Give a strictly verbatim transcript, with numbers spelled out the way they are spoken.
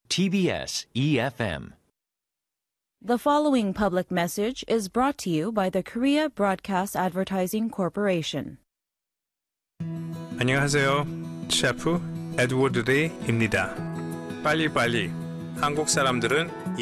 T B S E F M. The following public message is brought to you by the Korea Broadcast Advertising Corporation. 안녕하세요. 셰프 에드워드 레이입니다. 빨리빨리 한국 사람들은